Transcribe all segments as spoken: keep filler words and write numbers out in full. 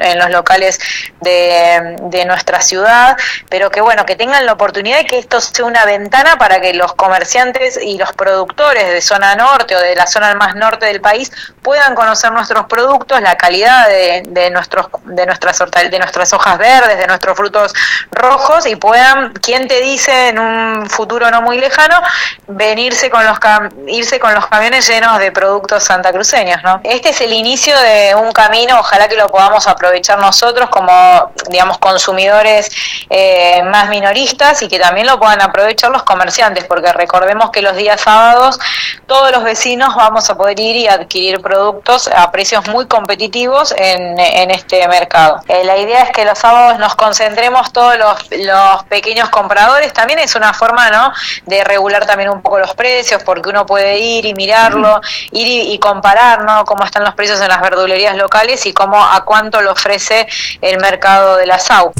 en los locales de, de nuestra ciudad, pero que bueno, que tengan la oportunidad de que esto sea una ventana para que los comerciantes y los productores de zona norte o de la zona más norte del país puedan conocer nuestros productos, la calidad de, de nuestros de nuestras de nuestras hojas verdes, de nuestros frutos rojos, y puedan, ¿quién te dice en un futuro no muy lejano, venirse con los irse con los camiones llenos de productos santacruceños, ¿no? Este es el inicio de un camino, ojalá que lo podamos aprovechar nosotros como, digamos, consumidores eh, más minoristas, y que también lo puedan aprovechar los comerciantes, porque recordemos que los días sábados todos los vecinos vamos a poder ir y adquirir productos a precios muy competitivos en, en este mercado. Eh, la idea es que los sábados nos concentremos todos los, los pequeños compradores. También es una forma, ¿no?, de regular también un poco los precios, porque uno puede ir y mirarlo, ir y, y comparar, ¿no?, cómo están los precios en las verdulerías locales y cómo a cuánto lo ofrece el mercado de la S A U.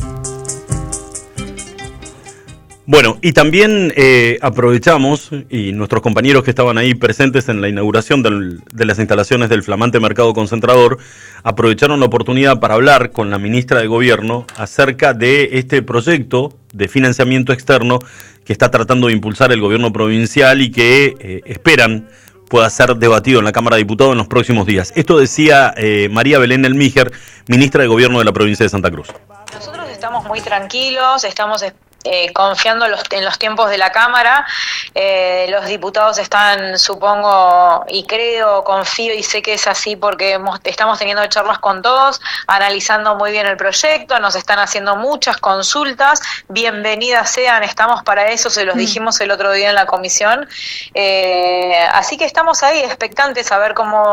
Bueno, y también eh, aprovechamos, y nuestros compañeros que estaban ahí presentes en la inauguración del, de las instalaciones del flamante mercado concentrador, aprovecharon la oportunidad para hablar con la ministra de Gobierno acerca de este proyecto de financiamiento externo que está tratando de impulsar el gobierno provincial y que eh, esperan pueda ser debatido en la Cámara de Diputados en los próximos días. Esto decía eh, María Belén Elmíger, ministra de Gobierno de la provincia de Santa Cruz. Nosotros estamos muy tranquilos, estamos Eh, confiando los, en los tiempos de la Cámara. Eh, los diputados están, supongo, y creo, confío y sé que es así porque hemos, estamos teniendo charlas con todos, analizando muy bien el proyecto, nos están haciendo muchas consultas, bienvenidas sean, estamos para eso, se los dijimos el otro día en la comisión. Eh, así que estamos ahí expectantes a ver cómo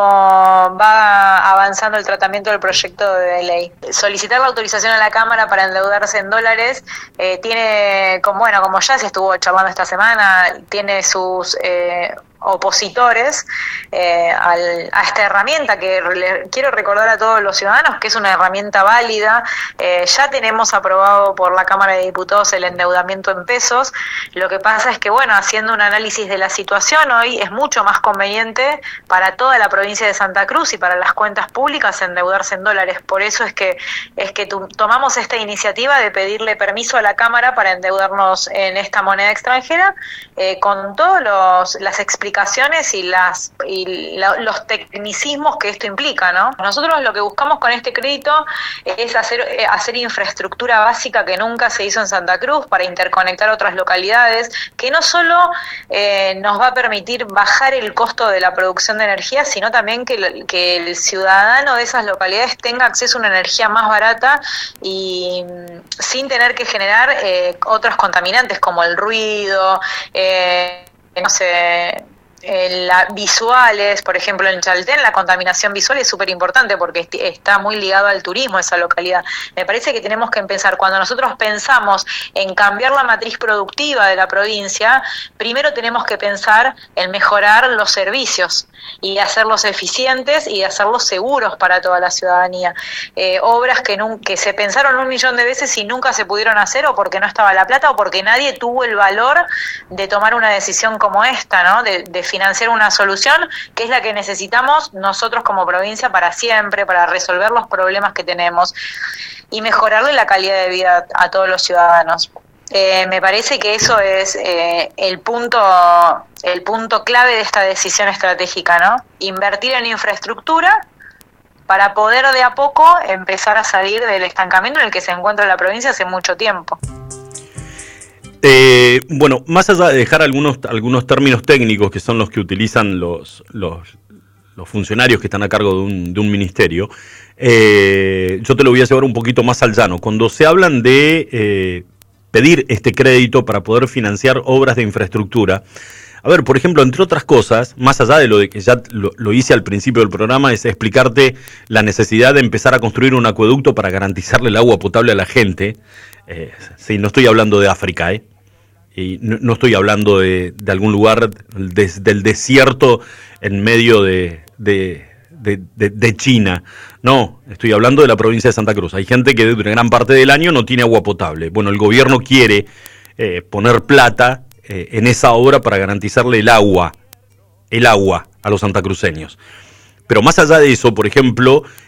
va avanzando el tratamiento del proyecto de ley. Solicitar la autorización a la Cámara para endeudarse en dólares eh, tiene Como, bueno, como ya se estuvo charlando esta semana, tiene sus eh, opositores eh, al, a esta herramienta que le, quiero recordar a todos los ciudadanos que es una herramienta válida. Eh, ya tenemos aprobado por la Cámara de Diputados el endeudamiento en pesos. Lo que pasa es que, bueno, haciendo un análisis de la situación, hoy es mucho más conveniente para toda la provincia de Santa Cruz y para las cuentas públicas endeudarse en dólares. Por eso es que es que tu, tomamos esta iniciativa de pedirle permiso a la Cámara para endeudarnos en esta moneda extranjera, eh, con todos los las explicaciones y las y la, los tecnicismos que esto implica, ¿no? Nosotros lo que buscamos con este crédito es hacer eh, hacer infraestructura básica que nunca se hizo en Santa Cruz para interconectar otras localidades, que no solo eh, nos va a permitir bajar el costo de la producción de energía, sino también que, que el ciudadano de esas localidades tenga acceso a una energía más barata y sin tener que generar eh, otros contaminantes como el ruido, eh, no sé, Eh, la, visuales. Por ejemplo, en Chaltén la contaminación visual es súper importante porque est- está muy ligado al turismo esa localidad. Me parece que tenemos que empezar, cuando nosotros pensamos en cambiar la matriz productiva de la provincia, primero tenemos que pensar en mejorar los servicios y hacerlos eficientes y hacerlos seguros para toda la ciudadanía. Eh, obras que, nun- que se pensaron un millón de veces y nunca se pudieron hacer, o porque no estaba la plata o porque nadie tuvo el valor de tomar una decisión como esta, ¿no? De, de financiar una solución que es la que necesitamos nosotros como provincia para siempre, para resolver los problemas que tenemos y mejorarle la calidad de vida a todos los ciudadanos. Eh, me parece que eso es eh, el punto el punto clave de esta decisión estratégica, ¿no? Invertir en infraestructura para poder de a poco empezar a salir del estancamiento en el que se encuentra la provincia hace mucho tiempo. Eh, bueno, más allá de dejar algunos algunos términos técnicos que son los que utilizan los los, los funcionarios que están a cargo de un, de un ministerio, eh, yo te lo voy a llevar un poquito más al llano. Cuando se hablan de eh, pedir este crédito para poder financiar obras de infraestructura, a ver, por ejemplo, entre otras cosas, más allá de lo de que ya lo, lo hice al principio del programa, es explicarte la necesidad de empezar a construir un acueducto para garantizarle el agua potable a la gente. Eh, sí, no estoy hablando de África, ¿eh? Y no, no estoy hablando de, de algún lugar de, del desierto en medio de, de, de, de, de China. No, estoy hablando de la provincia de Santa Cruz. Hay gente que durante gran parte del año no tiene agua potable. Bueno, el gobierno quiere eh, poner plata eh, en esa obra para garantizarle el agua, el agua a los santacruceños. Pero más allá de eso, por ejemplo,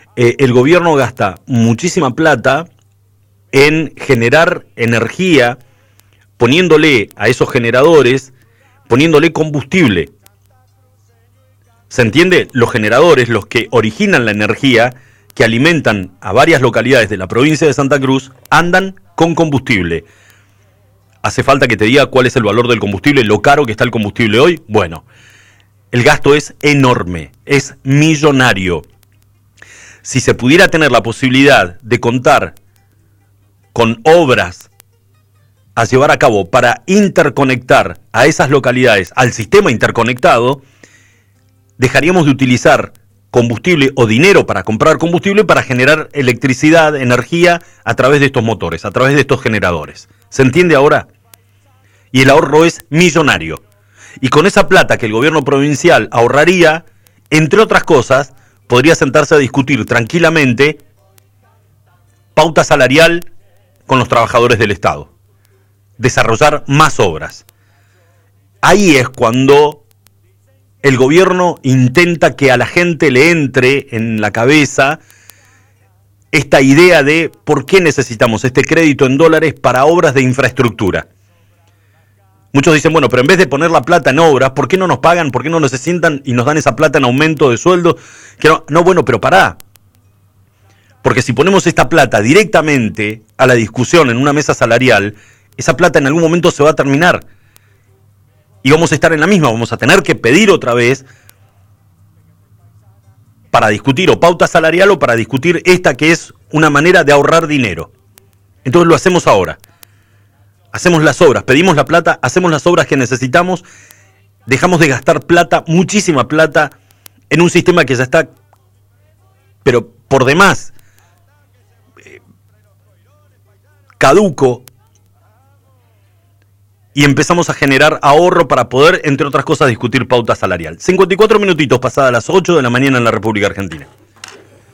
eh, el gobierno gasta muchísima plata en generar energía, poniéndole a esos generadores, poniéndole combustible. ¿Se entiende? Los generadores, los que originan la energía, que alimentan a varias localidades de la provincia de Santa Cruz, andan con combustible. ¿Hace falta que te diga cuál es el valor del combustible, lo caro que está el combustible hoy? Bueno, el gasto es enorme, es millonario. Si se pudiera tener la posibilidad de contar con obras a llevar a cabo para interconectar a esas localidades al sistema interconectado, dejaríamos de utilizar combustible o dinero para comprar combustible para generar electricidad, energía a través de estos motores, a través de estos generadores. ¿Se entiende ahora? Y el ahorro es millonario. Y con esa plata que el gobierno provincial ahorraría, entre otras cosas, podría sentarse a discutir tranquilamente pauta salarial con los trabajadores del Estado, desarrollar más obras. Ahí es cuando el gobierno intenta que a la gente le entre en la cabeza esta idea de por qué necesitamos este crédito en dólares para obras de infraestructura. Muchos dicen, bueno, pero en vez de poner la plata en obras, ¿por qué no nos pagan? ¿Por qué no nos sientan y nos dan esa plata en aumento de sueldo? Que no, no, bueno, pero pará. Porque si ponemos esta plata directamente a la discusión en una mesa salarial, esa plata en algún momento se va a terminar. Y vamos a estar en la misma, vamos a tener que pedir otra vez para discutir o pauta salarial o para discutir esta que es una manera de ahorrar dinero. Entonces lo hacemos ahora. Hacemos las obras, pedimos la plata, hacemos las obras que necesitamos, dejamos de gastar plata, muchísima plata, en un sistema que ya está, pero por demás, eh, caduco, y empezamos a generar ahorro para poder, entre otras cosas, discutir pauta salarial. cincuenta y cuatro minutitos pasadas las ocho de la mañana en la República Argentina.